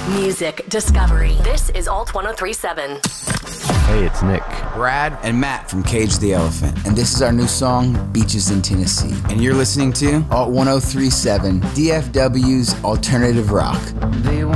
Music discovery. This is Alt 1037. Hey, it's Nick. Brad and Matt from Cage the Elephant. And this is our new song, Beaches in Tennessee. And you're listening to Alt 1037, DFW's Alternative Rock.